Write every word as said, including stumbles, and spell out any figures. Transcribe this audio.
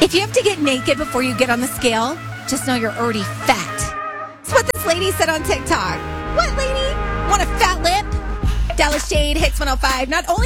If you have to get naked before you get on the scale, just know you're already fat. That's what this lady said on TikTok. What, lady? Want a fat lip? Dallas Shade Hits one oh five. Not only